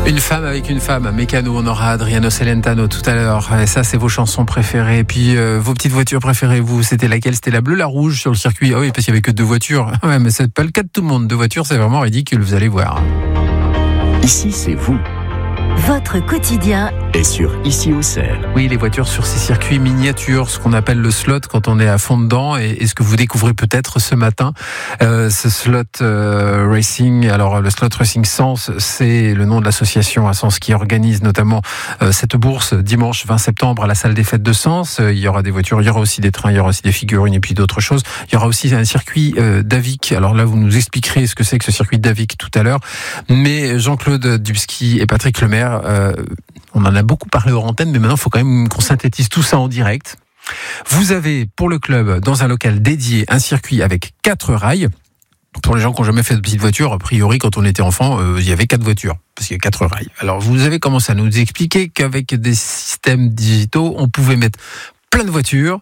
Une femme avec une femme, Mécano, on aura Adriano Celentano tout à l'heure. Et ça, c'est vos chansons préférées. Et puis, vos petites voitures préférées, vous, c'était laquelle? C'était la bleue, la rouge sur le circuit? Ah oui, parce qu'il n'y avait que 2 voitures. Ouais, mais c'est pas le cas de tout le monde. 2 voitures, c'est vraiment ridicule, vous allez voir. Ici, c'est vous. Votre quotidien Et sur Ici Auxerre. Oui, les voitures sur ces circuits miniatures, ce qu'on appelle le slot quand on est à fond dedans, et ce que vous découvrez peut-être ce matin, ce slot racing. Alors le slot racing Sens, c'est le nom de l'association à Sens qui organise notamment cette bourse dimanche 20 septembre à la salle des fêtes de Sens. Il y aura des voitures, il y aura aussi des trains, il y aura aussi des figurines et puis d'autres choses. Il y aura aussi un circuit d'Avic. Alors là, vous nous expliquerez ce que c'est que ce circuit d'Avic tout à l'heure. Mais Jean-Claude Dubsky et Patrick Lemaire, on en a beaucoup parlé hors antenne, mais maintenant il faut quand même qu'on synthétise tout ça en direct. Vous avez pour le club, dans un local dédié, un circuit avec 4 rails. Pour les gens qui n'ont jamais fait de petite voiture, a priori quand on était enfant, il y avait 4 voitures, parce qu'il y a 4 rails. Alors vous avez commencé à nous expliquer qu'avec des systèmes digitaux, on pouvait mettre plein de voitures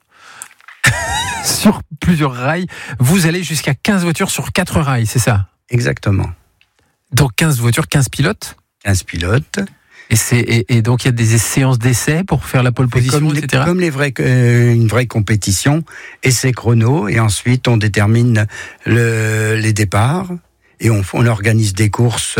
sur plusieurs rails. Vous allez jusqu'à 15 voitures sur 4 rails, c'est ça? Exactement. Donc 15 voitures, 15 pilotes? 15 pilotes. Et donc il y a des séances d'essais pour faire la pole position, etc. Comme une vraie compétition, essais chrono, et ensuite on détermine les départs et on organise des courses.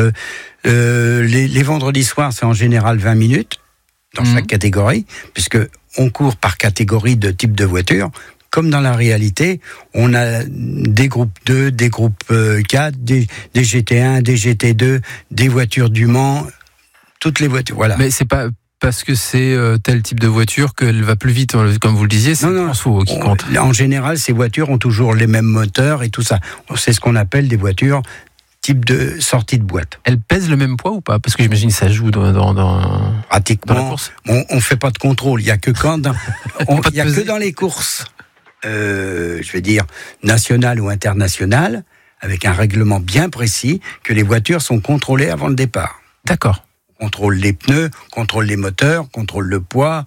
Les vendredis soirs, c'est en général 20 minutes dans chaque catégorie, puisque on court par catégorie de type de voiture. Comme dans la réalité, on a des groupes 2, des groupes 4, des GT1, des GT2, des voitures du Mans, toutes les voitures, voilà. Mais c'est pas parce que c'est tel type de voiture qu'elle va plus vite, comme vous le disiez, c'est le transfo qui compte. En général, ces voitures ont toujours les mêmes moteurs et tout ça. C'est ce qu'on appelle des voitures type de sortie de boîte. Elles pèsent le même poids ou pas? Parce que j'imagine que ça joue dans pratiquement, dans la course. On fait pas de contrôle. Il y a que dans les courses, je vais dire nationales ou internationales, avec un règlement bien précis, que les voitures sont contrôlées avant le départ. D'accord. Contrôle les pneus, contrôle les moteurs, contrôle le poids,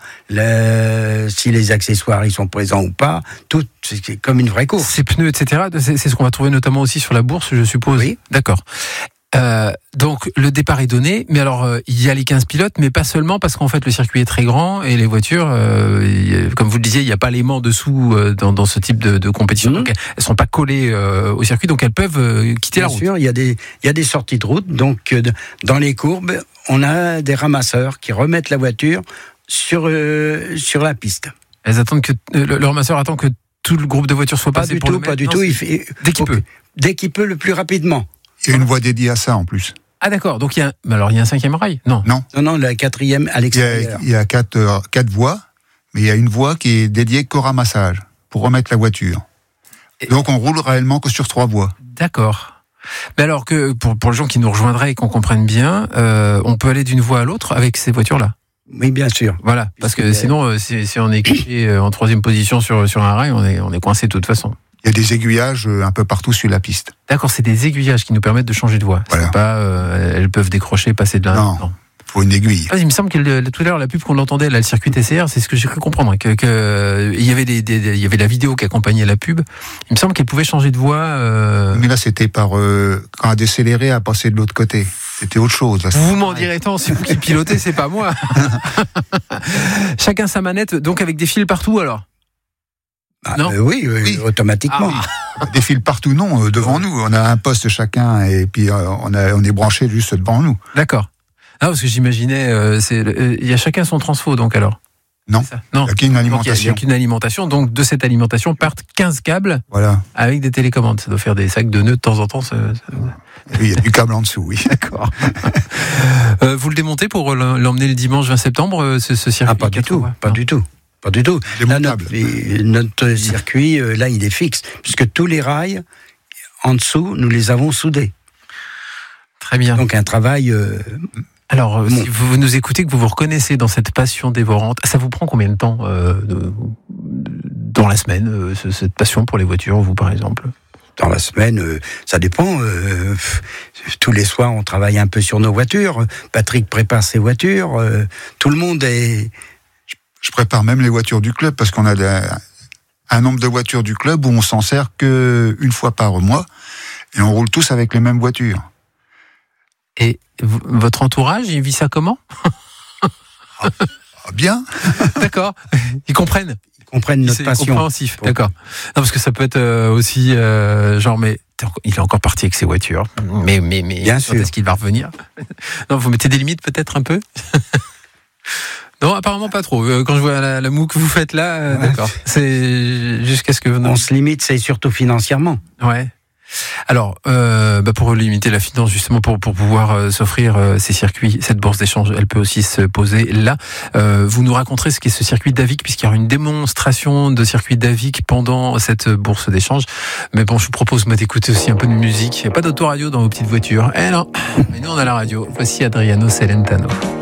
si les accessoires ils sont présents ou pas, tout, c'est comme une vraie course. Ces pneus, etc., c'est ce qu'on va trouver notamment aussi sur la bourse, je suppose. Oui. D'accord. Donc le départ est donné, mais alors il y a les 15 pilotes, mais pas seulement, parce qu'en fait le circuit est très grand et les voitures, comme vous le disiez, il n'y a pas l'aimant dessous dans ce type de compétition, donc elles sont pas collées au circuit, donc elles peuvent quitter la route. Bien sûr, il y a des sorties de route, donc dans les courbes, on a des ramasseurs qui remettent la voiture sur la piste. Elles attendent que le ramasseur attend que tout le groupe de voitures soit passé pour le mettre. Pas du tout. Dès qu'il peut. Dès qu'il peut, le plus rapidement. Il y a une voie dédiée à ça en plus. Ah d'accord, donc il y a un 5e rail? Non, la 4e à l'extérieur. Il y a 4 voies, mais il y a une voie qui est dédiée qu'au ramassage, pour remettre la voiture. Donc on roule réellement que sur 3 voies. D'accord. Mais alors que pour les gens qui nous rejoindraient et qu'on comprenne bien, on peut aller d'une voie à l'autre avec ces voitures-là? Oui, bien sûr. Voilà, parce que sinon, si on est équipé en 3e position sur un rail, on est coincé de toute façon. Il y a des aiguillages un peu partout sur la piste. D'accord, c'est des aiguillages qui nous permettent de changer de voie. Voilà. C'est pas, elles peuvent décrocher, passer de l'un. Non. Il faut une aiguille. Il me semble que tout à l'heure, la pub qu'on entendait, là, le circuit TCR, c'est ce que j'ai cru comprendre, il y avait il y avait la vidéo qui accompagnait la pub. Il me semble qu'elle pouvait changer de voie. Mais là, c'était quand elle décélérait, à passer de l'autre côté. C'était autre chose. Là, vous m'en direz tant, c'est vous qui pilotez, c'est pas moi. Chacun sa manette, donc avec des fils partout alors? Non. Oui, automatiquement. Des fils partout, non, devant nous. On a un poste chacun et puis on est branché juste devant nous. D'accord. Ah, parce que j'imaginais, il y a chacun son transfo, donc alors? Non, il n'y a qu'une alimentation. Il n'y a qu'une alimentation, donc de cette alimentation partent 15 câbles avec des télécommandes. Ça doit faire des sacs de nœuds de temps en temps. Oui, il y a du câble en dessous, oui. D'accord. Vous le démontez pour l'emmener le dimanche 20 septembre, ce circuit? Ah, pas du tout. Là, notre circuit, là, il est fixe, puisque tous les rails, en dessous, nous les avons soudés. Très bien. Donc un travail... Alors, si vous nous écoutez, que vous vous reconnaissez dans cette passion dévorante, ça vous prend combien de temps dans la semaine, cette passion pour les voitures, vous par exemple? Dans la semaine, ça dépend. Tous les soirs, on travaille un peu sur nos voitures. Patrick prépare ses voitures. Tout le monde est... Je prépare même les voitures du club, parce qu'on a un nombre de voitures du club où on s'en sert qu'une fois par mois, et on roule tous avec les mêmes voitures. Et votre entourage, il vit ça comment? Bien. D'accord. Ils comprennent. Ils comprennent notre C'est passion. compréhensif. D'accord. Non, parce que ça peut être aussi genre, mais il est encore parti avec ses voitures. Mais Bien quand sûr. est-ce qu'il va revenir? Non, vous mettez des limites peut-être un peu? Non, apparemment pas trop. Quand je vois la moue que vous faites là, d'accord. C'est jusqu'à ce que vous... On se limite, c'est surtout financièrement. Ouais. Alors, pour limiter la finance, justement, pour pouvoir s'offrir ces circuits, cette bourse d'échange, elle peut aussi se poser là. Vous nous raconterez ce qu'est ce circuit d'AVIC, puisqu'il y aura une démonstration de circuit d'AVIC pendant cette bourse d'échange. Mais bon, je vous propose d'écouter aussi un peu de musique. Il n'y a pas d'autoradio dans vos petites voitures. Eh non, mais nous on a la radio. Voici Adriano Celentano.